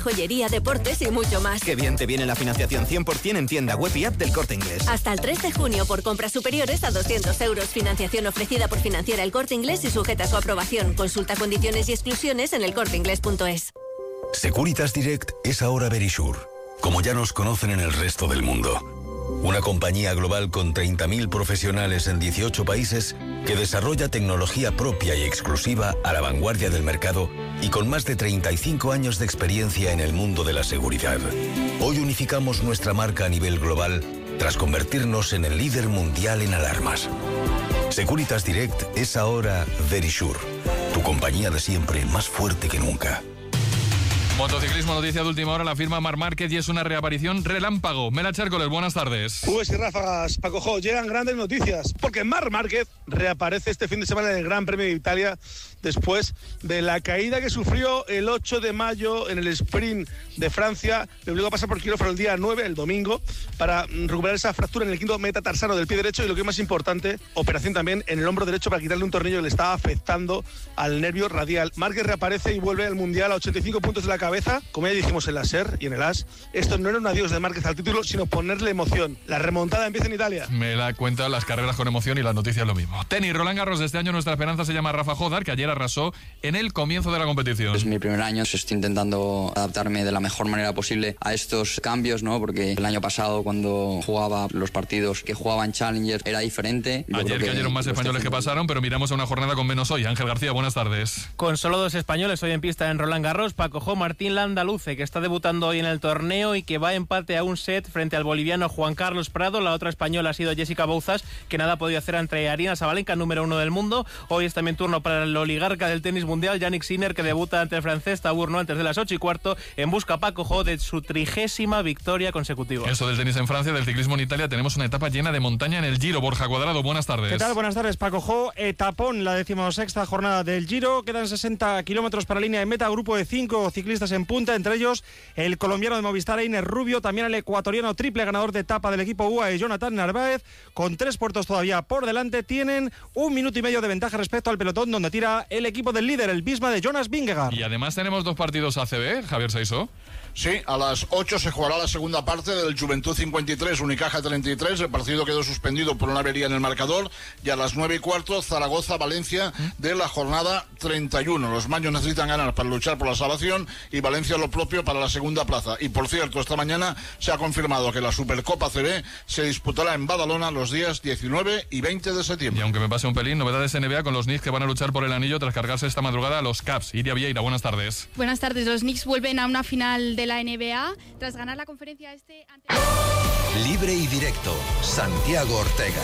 joyería, deportes y mucho más. Qué bien te viene la financiación 100% en tienda web y app del Corte Inglés. Hasta el 3 de junio por compras superiores a 200 euros. Financiación ofrecida por Financiera El Corte Inglés y sujeta a su aprobación. Consulta condiciones y exclusiones en elcorteinglés.es. Securitas Direct es ahora Verisure, como ya nos conocen en el resto del mundo. Una compañía global con 30.000 profesionales en 18 países que desarrolla tecnología propia y exclusiva a la vanguardia del mercado y con más de 35 años de experiencia en el mundo de la seguridad. Hoy unificamos nuestra marca a nivel global tras convertirnos en el líder mundial en alarmas. Securitas Direct es ahora Verisure, tu compañía de siempre más fuerte que nunca. Motociclismo, noticia de última hora, la firma Marc Márquez y es una reaparición relámpago. Mela Chércoles, buenas tardes. Ubes y ráfagas, Paco Jo, llegan grandes noticias, porque Marc Márquez reaparece este fin de semana en el Gran Premio de Italia después de la caída que sufrió el 8 de mayo en el sprint de Francia. Le obligó a pasar por quirófano el día 9, el domingo, para recuperar esa fractura en el quinto metatarsano del pie derecho y lo que es más importante, operación también en el hombro derecho para quitarle un tornillo que le estaba afectando al nervio radial. Márquez reaparece y vuelve al Mundial a 85 puntos de la cabeza. Como ya dijimos en la SER y en el AS, esto no era un adiós de Márquez al título, sino ponerle emoción. La remontada empieza en Italia. Me la cuenta las carreras con emoción y las noticias lo mismo. Tenis, Roland Garros de este año, nuestra esperanza se llama Rafa Jodar, que ayer arrasó en el comienzo de la competición. Es mi primer año, estoy intentando adaptarme de la mejor manera posible a estos cambios, ¿no? Porque el año pasado, cuando jugaba los partidos que jugaban Challenger, era diferente. Ayer cayeron más españoles que pasaron, pero miramos a una jornada con menos hoy. Ángel García, buenas tardes. Con solo 2 españoles hoy en pista en Roland Garros, Paco Jo, Martín Landaluce, que está debutando hoy en el torneo y que va a empate a un set frente al boliviano Juan Carlos Prado. La otra española ha sido Jessica Bouzas, que nada ha podido hacer ante Aryna Sabalenka, número 1 del mundo. Hoy es también turno para el oligarca del tenis mundial, Jannik Sinner, que debuta ante el francés Tabourno antes de las 8:15, en busca, Paco Jo, de su 30ª victoria consecutiva. Eso del tenis en Francia, del ciclismo en Italia, tenemos una etapa llena de montaña en el Giro. Borja Cuadrado, buenas tardes. ¿Qué tal? Buenas tardes, Paco Jo. Etapón, la 16ª jornada del Giro. Quedan 60 kilómetros para la línea de meta, grupo de 5 ciclistas en punta, entre ellos el colombiano de Movistar, Einer Rubio, también el ecuatoriano triple ganador de etapa del equipo UAE, Jonathan Narváez. Con 3 puertos todavía por delante, tienen 1 minuto y medio de ventaja respecto al pelotón, donde tira el equipo del líder, el Visma de Jonas Vingegaard. Y además tenemos 2 partidos ACB, Javier Saiso. Sí, a las 8 se jugará la segunda parte del Juventud 53, Unicaja 33. El partido quedó suspendido por una avería en el marcador. Y a las 9:15, Zaragoza-Valencia de la jornada 31. Los maños necesitan ganar para luchar por la salvación y Valencia lo propio para la segunda plaza. Y por cierto, esta mañana se ha confirmado que la Supercopa CB se disputará en Badalona los días 19 y 20 de septiembre. Y aunque me pase un pelín, novedades NBA con los Knicks que van a luchar por el anillo tras cargarse esta madrugada a los Cavs. Iria Vieira, buenas tardes. Buenas tardes, los Knicks vuelven a una final de la NBA tras ganar la conferencia ante... Libre y directo, Santiago Ortega.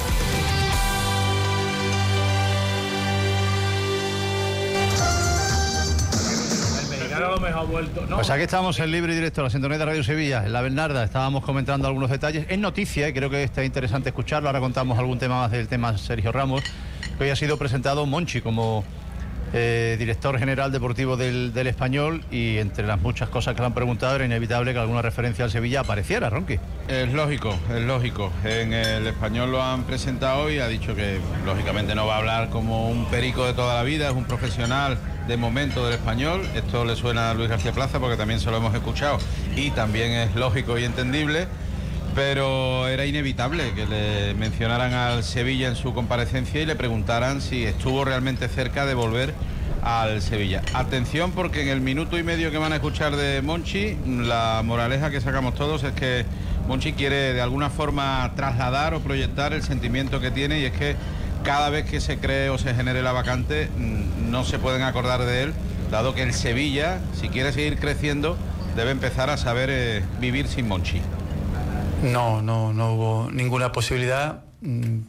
Pues aquí estamos en Libre y Directo, la sintonía de Radio Sevilla, en la Bernarda. Estábamos comentando algunos detalles. Es noticia, y creo que está interesante escucharlo. Ahora contamos algún tema más del tema Sergio Ramos, que hoy ha sido presentado Monchi como director general deportivo del Español, y entre las muchas cosas que le han preguntado era inevitable que alguna referencia al Sevilla apareciera, Ronqui. Es lógico. En el Español lo han presentado y ha dicho que lógicamente no va a hablar como un perico de toda la vida, es un profesional de momento del Español. Esto le suena a Luis García Plaza porque también se lo hemos escuchado y también es lógico y entendible, pero era inevitable que le mencionaran al Sevilla en su comparecencia y le preguntaran si estuvo realmente cerca de volver al Sevilla. Atención, porque en el minuto y medio que van a escuchar de Monchi, la moraleja que sacamos todos es que Monchi quiere de alguna forma trasladar o proyectar el sentimiento que tiene, y es que cada vez que se cree o se genere la vacante no se pueden acordar de él, dado que el Sevilla, si quiere seguir creciendo, debe empezar a saber vivir sin Monchi. No hubo ninguna posibilidad, ni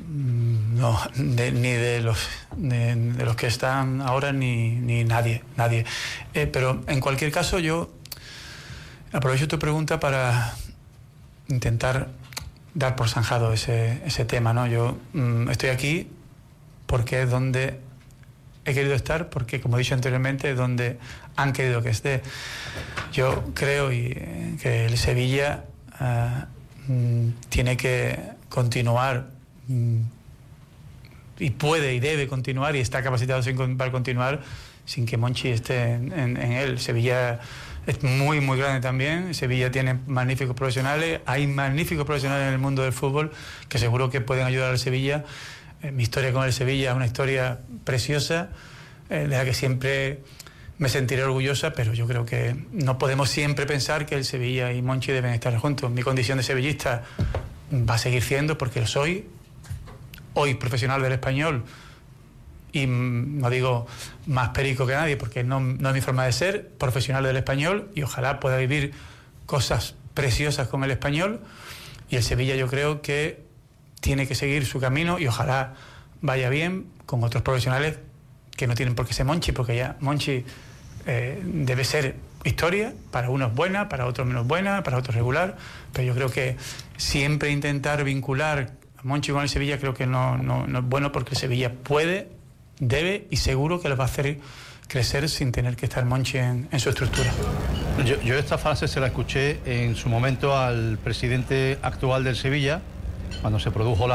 de los que están ahora, ni nadie. Pero en cualquier caso, yo aprovecho tu pregunta para intentar dar por zanjado ese tema, ¿no? Yo estoy aquí porque es donde he querido estar, porque, como he dicho anteriormente, es donde han querido que esté. Yo creo que el Sevilla tiene que continuar, y puede y debe continuar, y está capacitado para continuar sin que Monchi esté en él. Sevilla es muy, muy grande también. Sevilla tiene magníficos profesionales. Hay magníficos profesionales en el mundo del fútbol que seguro que pueden ayudar al Sevilla. Mi historia con el Sevilla es una historia preciosa, de la que siempre me sentiré orgullosa, pero yo creo que no podemos siempre pensar que el Sevilla y Monchi deben estar juntos. Mi condición de sevillista va a seguir siendo, porque lo soy, hoy profesional del Español, y no digo más perico que nadie, porque no es mi forma de ser, profesional del Español, y ojalá pueda vivir cosas preciosas con el Español. Y el Sevilla, yo creo que tiene que seguir su camino, y ojalá vaya bien con otros profesionales que no tienen por qué ser Monchi, porque ya Monchi debe ser historia, para unos buena, para otros menos buena, para otros regular, pero yo creo que siempre intentar vincular a Monchi con el Sevilla creo que no es bueno, porque el Sevilla puede, debe y seguro que lo va a hacer crecer sin tener que estar Monchi en su estructura. Yo esta frase se la escuché en su momento al presidente actual del Sevilla, cuando se produjo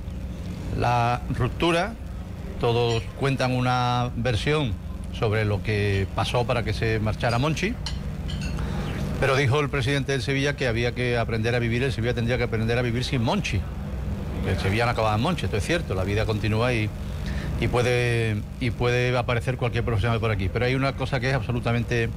la ruptura. Todos cuentan una versión sobre lo que pasó para que se marchara Monchi, pero dijo el presidente del Sevilla que había que aprender a vivir, el Sevilla tendría que aprender a vivir sin Monchi, que el Sevilla no acababa en Monchi. Esto es cierto, la vida continúa y puede aparecer cualquier profesional por aquí, pero hay una cosa que es absolutamente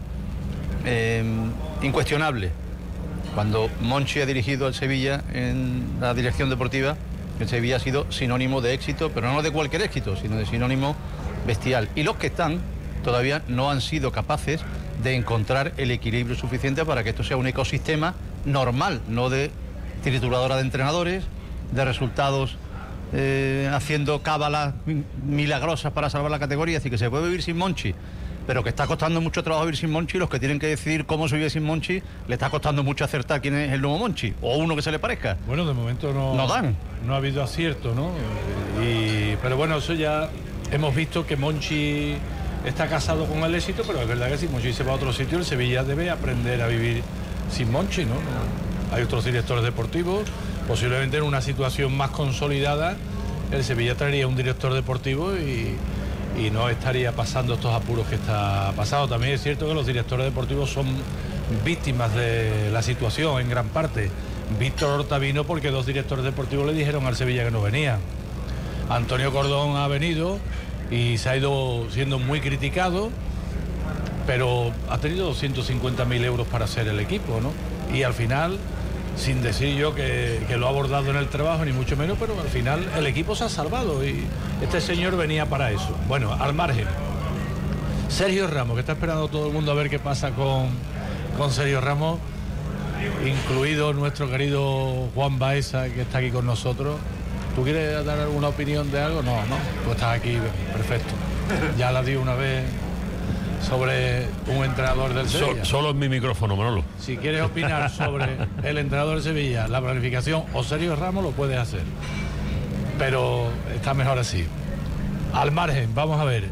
incuestionable. Cuando Monchi ha dirigido al Sevilla en la dirección deportiva, el Sevilla ha sido sinónimo de éxito, pero no de cualquier éxito, sino de sinónimo bestial. Y los que están todavía no han sido capaces de encontrar el equilibrio suficiente para que esto sea un ecosistema normal, no de trituradora de entrenadores, de resultados haciendo cábalas milagrosas para salvar la categoría. Es decir, que se puede vivir sin Monchi, pero que está costando mucho trabajo vivir sin Monchi. Los que tienen que decidir cómo se vive sin Monchi, le está costando mucho acertar quién es el nuevo Monchi, o uno que se le parezca. Bueno, de momento no ha habido acierto, ¿no? Pero bueno, eso ya hemos visto que Monchi está casado con el éxito, pero es verdad que si Monchi se va a otro sitio, el Sevilla debe aprender a vivir sin Monchi, ¿no? Hay otros directores deportivos, posiblemente en una situación más consolidada, el Sevilla traería un director deportivo y no estaría pasando estos apuros que está pasando. También es cierto que los directores deportivos son víctimas de la situación en gran parte. Víctor Horta vino porque dos directores deportivos le dijeron al Sevilla que no venía. Antonio Cordón ha venido y se ha ido siendo muy criticado, pero ha tenido 250.000 euros para hacer el equipo, ¿no? Y al final, sin decir yo que lo ha abordado en el trabajo, ni mucho menos, pero al final el equipo se ha salvado y este señor venía para eso. Bueno, al margen, Sergio Ramos, que está esperando todo el mundo a ver qué pasa con Sergio Ramos, incluido nuestro querido Juan Baeza, que está aquí con nosotros. ¿Tú quieres dar alguna opinión de algo? No, tú estás aquí, perfecto. Ya la di una vez sobre un entrenador del Sevilla. Solo en mi micrófono, Manolo. Si quieres opinar sobre el entrenador del Sevilla, la planificación o Sergio Ramos, lo puedes hacer. Pero está mejor así. Al margen, vamos a ver.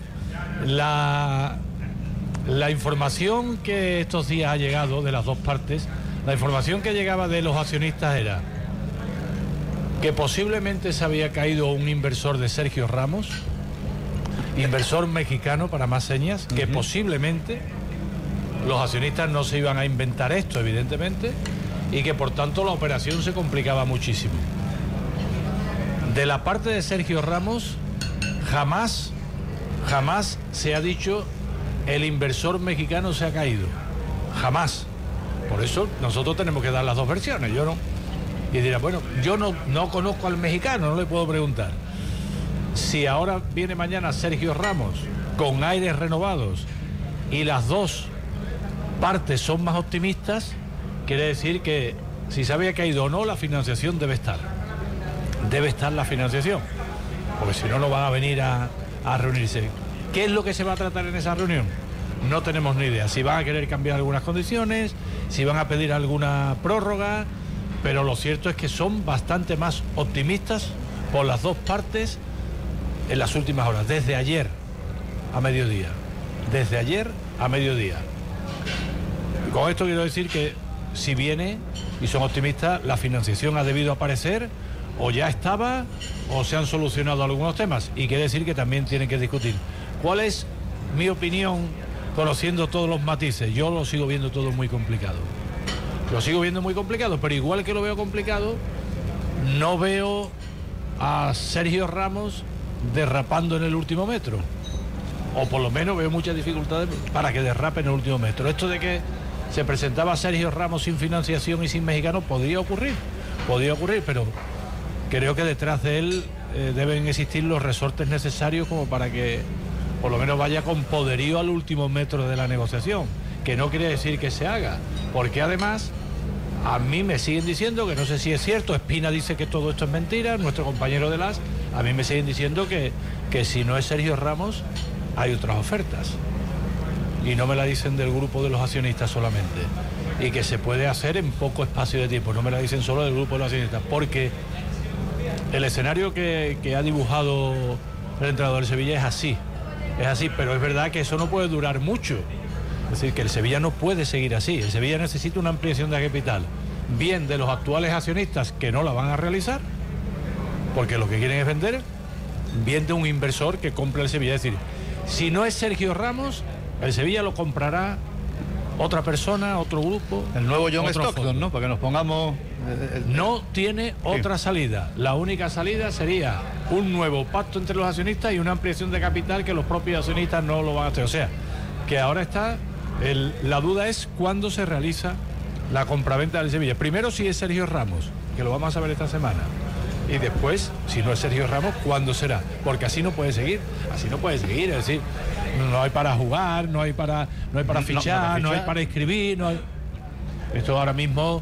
La información que estos días ha llegado de las dos partes, la información que llegaba de los accionistas era que posiblemente se había caído un inversor de Sergio Ramos, inversor mexicano para más señas, que posiblemente los accionistas no se iban a inventar esto, evidentemente, y que por tanto la operación se complicaba muchísimo. De la parte de Sergio Ramos, jamás se ha dicho el inversor mexicano se ha caído. Jamás. Por eso nosotros tenemos que dar las dos versiones, yo no. Y dirá, bueno, yo no conozco al mexicano, no le puedo preguntar. Si ahora viene mañana Sergio Ramos con aires renovados y las dos partes son más optimistas, quiere decir que si se había caído o no, la financiación debe estar. Debe estar la financiación, porque si no, no van a venir a reunirse. ¿Qué es lo que se va a tratar en esa reunión? No tenemos ni idea. Si van a querer cambiar algunas condiciones, si van a pedir alguna prórroga, pero lo cierto es que son bastante más optimistas por las dos partes en las últimas horas, desde ayer a mediodía. Desde ayer a mediodía. Y con esto quiero decir que si viene y son optimistas, la financiación ha debido aparecer, o ya estaba, o se han solucionado algunos temas. Y quiere decir que también tienen que discutir cuál es mi opinión, conociendo todos los matices, yo lo sigo viendo todo muy complicado. Lo sigo viendo muy complicado, pero igual que lo veo complicado, no veo a Sergio Ramos derrapando en el último metro. O por lo menos veo muchas dificultades para que derrape en el último metro. Esto de que se presentaba Sergio Ramos sin financiación y sin mexicano podría ocurrir, pero creo que detrás de él deben existir los resortes necesarios como para que por lo menos vaya con poderío al último metro de la negociación, que no quiere decir que se haga, porque además a mí me siguen diciendo, que no sé si es cierto, Espina dice que todo esto es mentira, nuestro compañero de las, a mí me siguen diciendo que si no es Sergio Ramos hay otras ofertas, y no me la dicen del grupo de los accionistas solamente, y que se puede hacer en poco espacio de tiempo, no me la dicen solo del grupo de los accionistas, porque el escenario que ha dibujado el entrenador del Sevilla es así, pero es verdad que eso no puede durar mucho. Es decir, que el Sevilla no puede seguir así. El Sevilla necesita una ampliación de capital, bien de los actuales accionistas que no la van a realizar, porque lo que quieren es vender, bien de un inversor que compre el Sevilla. Es decir, si no es Sergio Ramos, el Sevilla lo comprará otra persona, otro grupo. El nuevo John Stockton, ¿no? Para que nos pongamos... No tiene otra salida. La única salida sería un nuevo pacto entre los accionistas y una ampliación de capital que los propios accionistas no lo van a hacer. O sea, que ahora está... la duda es cuándo se realiza la compraventa del Sevilla. Primero, si es Sergio Ramos, que lo vamos a ver esta semana. Y después, si no es Sergio Ramos, ¿cuándo será? Porque así no puede seguir. Es decir, no hay para jugar, no hay para fichar, no hay para escribir. Esto ahora mismo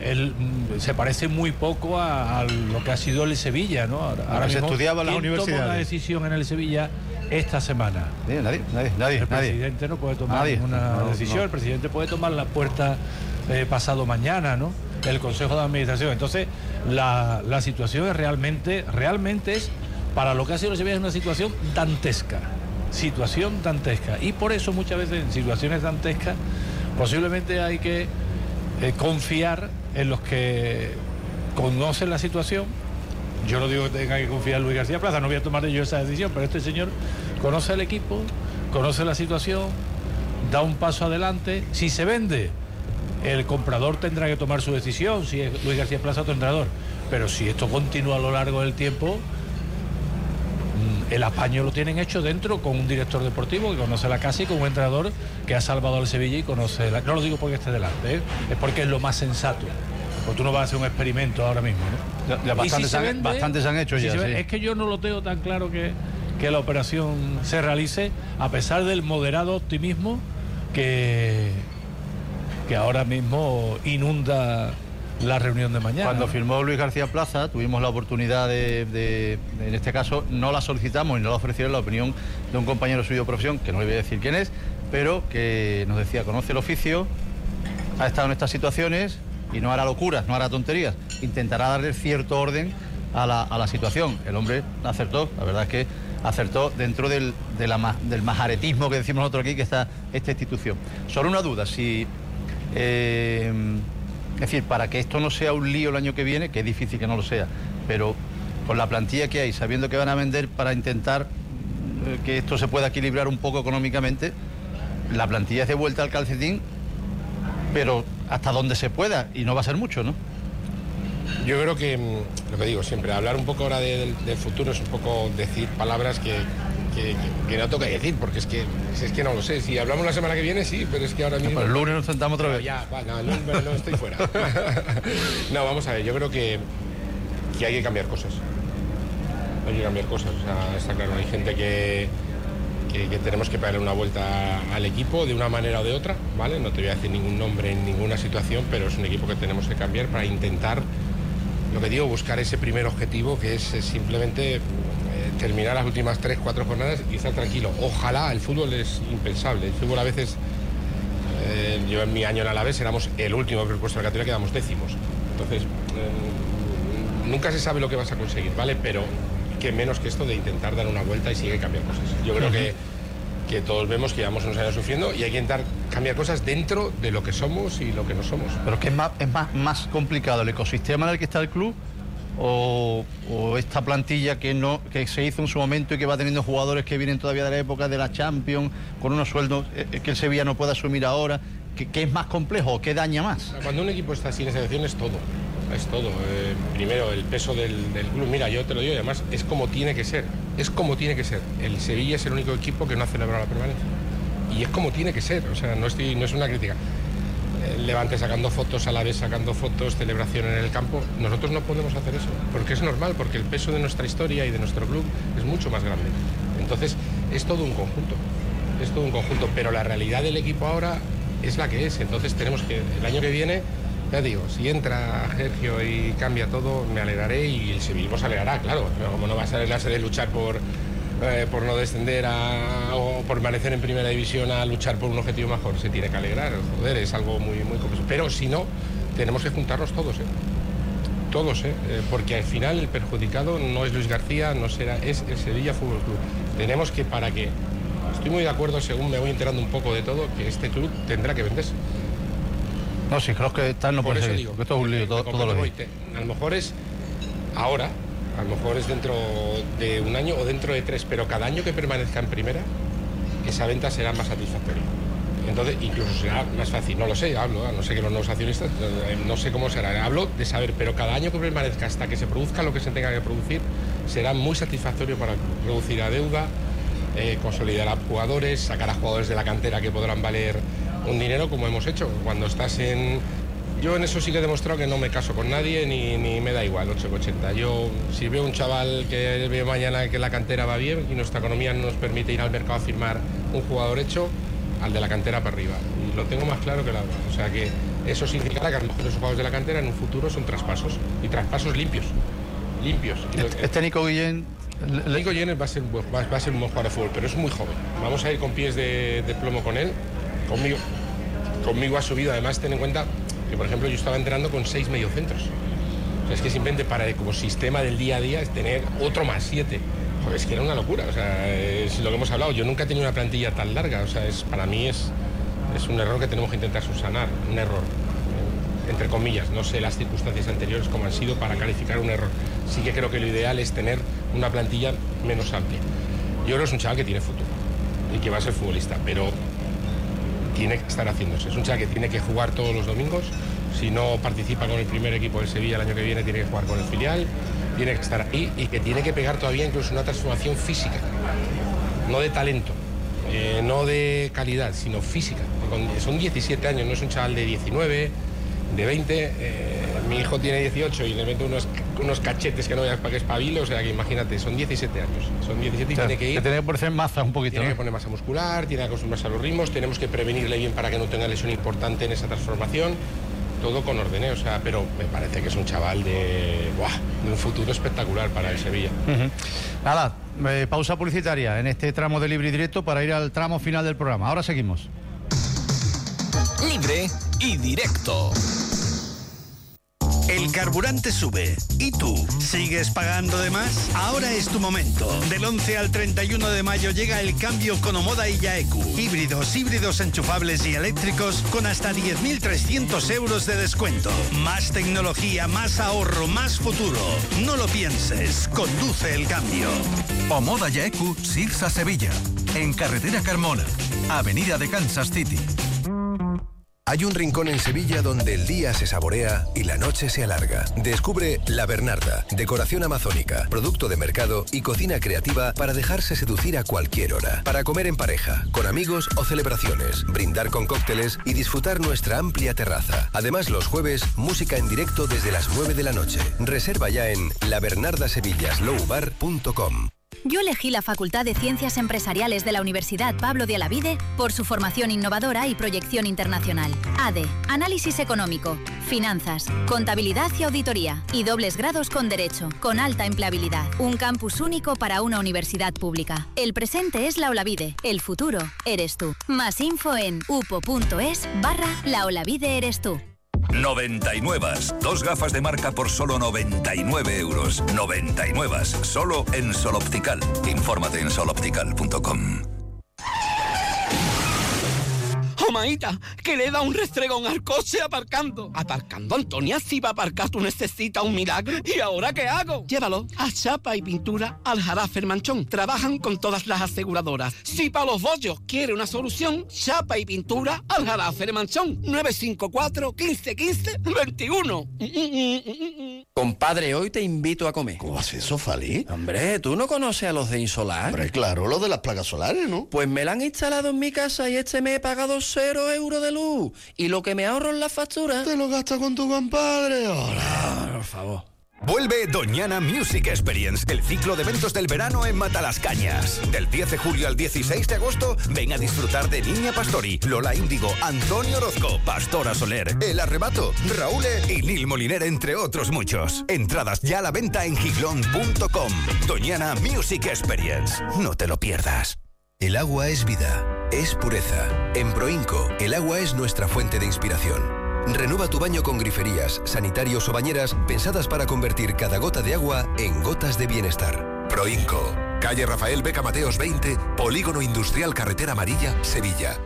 se parece muy poco a lo que ha sido el Sevilla, ¿no? Ahora se mismo, estudiaba en las ¿quién universidades? tomó la decisión en el Sevilla esta semana? Nadie. El presidente no puede tomar ninguna decisión. El presidente puede tomar la puerta pasado mañana, ¿no? El Consejo de Administración. Entonces, la situación es realmente es, para lo que ha sido el Sevilla, es una situación dantesca. Y por eso muchas veces en situaciones dantescas posiblemente hay que confiar en los que conocen la situación. Yo no digo que tenga que confiar en Luis García Plaza, no voy a tomar yo esa decisión, pero este señor conoce el equipo, conoce la situación, da un paso adelante. Si se vende, el comprador tendrá que tomar su decisión, si es Luis García Plaza otro entrenador. Pero si esto continúa a lo largo del tiempo, el apaño lo tienen hecho dentro, con un director deportivo que conoce la casa y con un entrenador que ha salvado al Sevilla y conoce no lo digo porque esté delante, es porque es lo más sensato, porque tú no vas a hacer un experimento ahora mismo, ¿no? Bastantes han hecho ya, sí. Es que yo no lo tengo tan claro que la operación se realice, a pesar del moderado optimismo que ahora mismo inunda la reunión de mañana. Cuando firmó Luis García Plaza tuvimos la oportunidad de en este caso no la solicitamos y no la ofrecieron, la opinión de un compañero suyo de profesión, que no le voy a decir quién es, pero que nos decía, conoce el oficio, ha estado en estas situaciones y no hará locuras, no hará tonterías, intentará darle cierto orden a la situación. El hombre acertó, la verdad es que acertó dentro del majaretismo que decimos nosotros aquí que está esta institución. Solo una duda, si es decir, para que esto no sea un lío el año que viene, que es difícil que no lo sea, pero con la plantilla que hay, sabiendo que van a vender para intentar que esto se pueda equilibrar un poco económicamente, la plantilla es de vuelta al calcetín, pero hasta donde se pueda, y no va a ser mucho, ¿no? Yo creo que, lo que digo siempre, hablar un poco ahora del futuro es un poco decir palabras que no toca decir, porque es que no lo sé. Si hablamos la semana que viene, sí, pero es que ahora mismo... El lunes nos sentamos otra vez. No, estoy fuera. No, vamos a ver, yo creo que hay que cambiar cosas. Hay que cambiar cosas, o sea, está claro, hay gente que tenemos que darle una vuelta al equipo de una manera o de otra, ¿vale? No te voy a decir ningún nombre en ninguna situación, pero es un equipo que tenemos que cambiar para intentar, lo que digo, buscar ese primer objetivo, que es simplemente terminar las últimas 3-4 jornadas y estar tranquilo. Ojalá, el fútbol es impensable. El fútbol a veces, yo en mi año en Alavés éramos el último presupuesto de la categoría, quedamos décimos. Entonces, nunca se sabe lo que vas a conseguir, ¿vale? Pero que menos que esto de intentar dar una vuelta y sigue cambiar cosas. Yo creo que todos vemos que llevamos unos años sufriendo y hay que intentar cambiar cosas dentro de lo que somos y lo que no somos. Pero es que es más complicado el ecosistema en el que está el club o esta plantilla que se hizo en su momento y que va teniendo jugadores que vienen todavía de la época de la Champions, con unos sueldos que el Sevilla no puede asumir ahora, que es más complejo o que daña más? Cuando un equipo está sin esa selección es todo. Es todo. Primero, el peso del club. Mira, yo te lo digo, y además es como tiene que ser. Es como tiene que ser. El Sevilla es el único equipo que no ha celebrado la permanencia. Y es como tiene que ser. O sea, no es una crítica. Levante sacando fotos, Alavés sacando fotos, celebración en el campo. Nosotros no podemos hacer eso, porque es normal, porque el peso de nuestra historia y de nuestro club es mucho más grande. Entonces, es todo un conjunto. Es todo un conjunto. Pero la realidad del equipo ahora es la que es. Entonces tenemos que, el año que viene, ya digo, si entra Sergio y cambia todo, me alegraré y el Sevilla se alegrará, claro. Pero como no va a alegrarse de luchar por no descender o por permanecer en primera división a luchar por un objetivo mejor, se tiene que alegrar, joder, es algo muy, muy complejo. Pero si no, tenemos que juntarnos todos, porque al final el perjudicado no es Luis García, es el Sevilla Fútbol Club. Tenemos que, estoy muy de acuerdo, según me voy enterando un poco de todo, que este club tendrá que venderse. No, sí, creo que tal no puede ser, digo, que esto es un lío, todo lo digo. A lo mejor es ahora, a lo mejor es dentro de un año o dentro de 3, pero cada año que permanezca en primera, esa venta será más satisfactoria. Entonces, incluso será más fácil, no lo sé, no sé que los nuevos accionistas, no sé cómo será, hablo de saber, pero cada año que permanezca hasta que se produzca lo que se tenga que producir, será muy satisfactorio para reducir la deuda, consolidar a jugadores, sacar a jugadores de la cantera que podrán valer un dinero, como hemos hecho. Cuando estás Yo en eso sí que he demostrado que no me caso con nadie, ni me da igual 8,80. Yo, si veo un chaval que veo mañana que la cantera va bien y nuestra economía nos permite ir al mercado a firmar un jugador hecho, al de la cantera para arriba. Y lo tengo más claro que el agua. O sea que eso significará que a lo mejor los jugadores de la cantera en un futuro son traspasos, y traspasos limpios. Este Nico Guillén... Nico Guillén va a ser un buen jugador de fútbol, pero es muy joven. Vamos a ir con pies de plomo con él. Conmigo ha subido, además ten en cuenta que, por ejemplo, yo estaba entrenando con 6 mediocentros. O sea, es que simplemente como sistema del día a día es tener otro más 7. Joder, es que era una locura. O sea, es lo que hemos hablado. Yo nunca he tenido una plantilla tan larga. O sea, para mí es un error que tenemos que intentar subsanar. Un error, entre comillas. No sé las circunstancias anteriores cómo han sido para calificar un error. Sí que creo que lo ideal es tener una plantilla menos amplia. Yo creo que es un chaval que tiene futuro y que va a ser futbolista, pero tiene que estar haciéndose. Es un chaval que tiene que jugar todos los domingos. Si no participa con el primer equipo del Sevilla el año que viene, tiene que jugar con el filial, tiene que estar ahí y que tiene que pegar todavía incluso una transformación física, no de talento, no de calidad, sino física. Son 17 años, no es un chaval de 19, de 20. Mi hijo tiene 18 y le meto unos cachetes que no veas para que espabile, o sea que imagínate, son 17 años. Son 17 y tiene que ir. Tiene que poner masa un poquito. Tiene que poner masa muscular, tiene que acostumbrarse a los ritmos, tenemos que prevenirle bien para que no tenga lesión importante en esa transformación. Todo con orden, o sea, pero me parece que es un chaval de un futuro espectacular para el Sevilla. Nada, pausa publicitaria en este tramo de Libre y Directo para ir al tramo final del programa. Ahora seguimos. Libre y Directo. El carburante sube. ¿Y tú? ¿Sigues pagando de más? Ahora es tu momento. Del 11 al 31 de mayo llega el cambio con Omoda y Yaeku. Híbridos enchufables y eléctricos con hasta 10.300 euros de descuento. Más tecnología, más ahorro, más futuro. No lo pienses. Conduce el cambio. Omoda Yaeku, Sirsa, Sevilla. En Carretera Carmona, Avenida de Kansas City. Hay un rincón en Sevilla donde el día se saborea y la noche se alarga. Descubre La Bernarda, decoración amazónica, producto de mercado y cocina creativa para dejarse seducir a cualquier hora. Para comer en pareja, con amigos o celebraciones, brindar con cócteles y disfrutar nuestra amplia terraza. Además, los jueves, música en directo desde las 9 de la noche. Reserva ya en labernardasevillaslowbar.com. Yo elegí la Facultad de Ciencias Empresariales de la Universidad Pablo de Olavide por su formación innovadora y proyección internacional. ADE, Análisis Económico, Finanzas, Contabilidad y Auditoría, y dobles grados con Derecho, con alta empleabilidad. Un campus único para una universidad pública. El presente es la Olavide, el futuro eres tú. Más info en upo.es/La Olavide eres tú. 99. 2 gafas de marca por solo 99 euros. 99. Solo en Sol Optical. Infórmate en soloptical.com. Maíta, que le da un restregón al coche aparcando. Aparcando, Antonia, si va a aparcar tú necesitas un milagro. ¿Y ahora qué hago? Llévalo a Chapa y Pintura Aljarafe El Manchón. Trabajan con todas las aseguradoras. Si para los bollos quiere una solución, Chapa y Pintura Aljarafe El Manchón. 954 15 15 21. Compadre, hoy te invito a comer. ¿Cómo haces eso, Fali? Hombre, ¿tú no conoces a los de Insolar? Hombre, claro, lo de las placas solares, ¿no? Pues me la han instalado en mi casa y este mes he pagado 0 euros de luz. Y lo que me ahorro en la factura... Te lo gastas con tu compadre. Hola, por favor. Vuelve Doñana Music Experience, el ciclo de eventos del verano en Matalascañas. Del 10 de julio al 16 de agosto, ven a disfrutar de Niña Pastori, Lola Índigo, Antonio Orozco, Pastora Soler, El Arrebato, Raúl y Nil Moliner, entre otros muchos. Entradas ya a la venta en giglón.com. Doñana Music Experience. No te lo pierdas. El agua es vida, es pureza. En Proinco, el agua es nuestra fuente de inspiración. Renueva tu baño con griferías, sanitarios o bañeras pensadas para convertir cada gota de agua en gotas de bienestar. Proinco, calle Rafael Beca Mateos 20, Polígono Industrial Carretera Amarilla, Sevilla.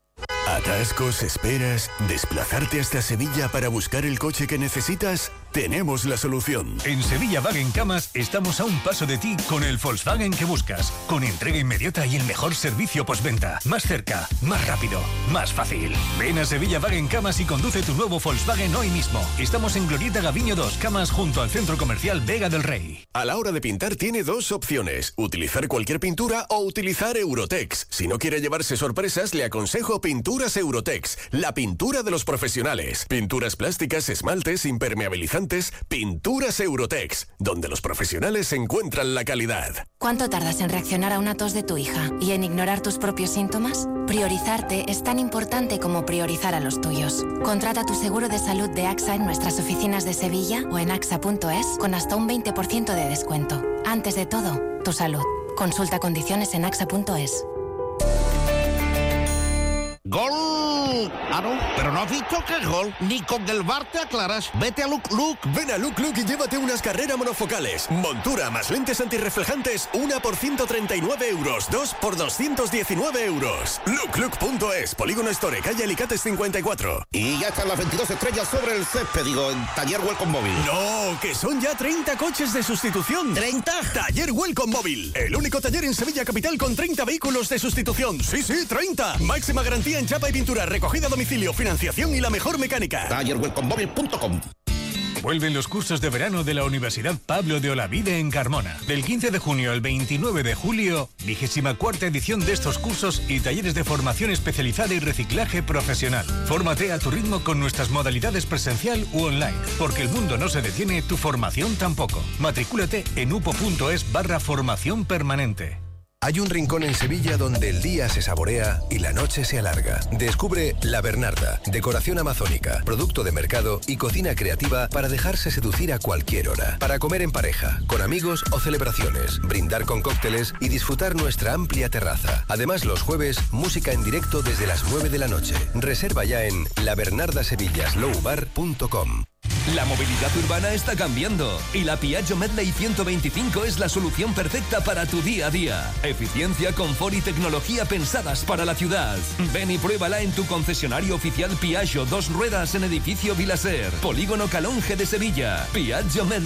¿Atascos, esperas, desplazarte hasta Sevilla para buscar el coche que necesitas? Tenemos la solución. En Sevilla Wagen Camas estamos a un paso de ti con el Volkswagen que buscas, con entrega inmediata y el mejor servicio postventa. Más cerca, más rápido, más fácil. Ven a Sevilla Wagen Camas y conduce tu nuevo Volkswagen hoy mismo. Estamos en Glorieta Gaviño 2, Camas, junto al Centro Comercial Vega del Rey. A la hora de pintar tiene dos opciones, utilizar cualquier pintura o utilizar Eurotex. Si no quiere llevarse sorpresas, le aconsejo Pinturas Eurotex, la pintura de los profesionales. Pinturas plásticas, esmaltes, impermeabilizantes. Pinturas Eurotex, donde los profesionales encuentran la calidad. ¿Cuánto tardas en reaccionar a una tos de tu hija y en ignorar tus propios síntomas? Priorizarte es tan importante como priorizar a los tuyos. Contrata tu seguro de salud de AXA en nuestras oficinas de Sevilla o en axa.es con hasta un 20% de descuento. Antes de todo, tu salud. Consulta condiciones en axa.es. ¡Gol! Ah, no, pero no has visto que es gol. Ni con el VAR te aclaras. Vete a Look. Ven a Look y llévate unas carreras monofocales. Montura más lentes antirreflejantes, una por 139 euros, dos por 219 euros. Look.es, Polígono Store, calle Alicates 54. Y ya están las 22 estrellas sobre el césped, en Taller Welcome Móvil. No, que son ya 30 coches de sustitución. ¿30? Taller Welcome Móvil, el único taller en Sevilla Capital con 30 vehículos de sustitución. Sí, 30. Máxima garantía en chapa y pintura, recogida a domicilio, financiación y la mejor mecánica. TallerWelcomeMóvil.com. Vuelven los cursos de verano de la Universidad Pablo de Olavide en Carmona. Del 15 de junio al 29 de julio, 24ª edición de estos cursos y talleres de formación especializada y reciclaje profesional. Fórmate a tu ritmo con nuestras modalidades presencial u online, porque el mundo no se detiene, tu formación tampoco. Matricúlate en upo.es/formación permanente. Hay un rincón en Sevilla donde el día se saborea y la noche se alarga. Descubre La Bernarda, decoración amazónica, producto de mercado y cocina creativa para dejarse seducir a cualquier hora. Para comer en pareja, con amigos o celebraciones, brindar con cócteles y disfrutar nuestra amplia terraza. Además, los jueves, música en directo desde las 9 de la noche. Reserva ya en labernardasevillaslowbar.com. La movilidad urbana está cambiando y la Piaggio Medley 125 es la solución perfecta para tu día a día. Eficiencia, confort y tecnología pensadas para la ciudad. Ven y pruébala en tu concesionario oficial Piaggio 2 ruedas en edificio Vilaser, Polígono Calonge de Sevilla. Piaggio Medley